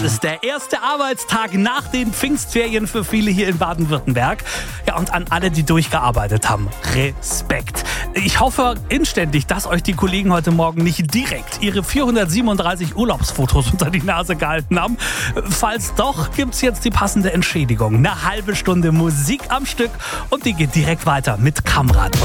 Es ist der erste Arbeitstag nach den Pfingstferien für viele hier in Baden-Württemberg. Ja, und an alle, die durchgearbeitet haben, Respekt. Ich hoffe inständig, dass euch die Kollegen heute Morgen nicht direkt ihre 437 Urlaubsfotos unter die Nase gehalten haben. Falls doch, gibt's jetzt die passende Entschädigung. Eine halbe Stunde Musik am Stück und die geht direkt weiter mit Kamrat.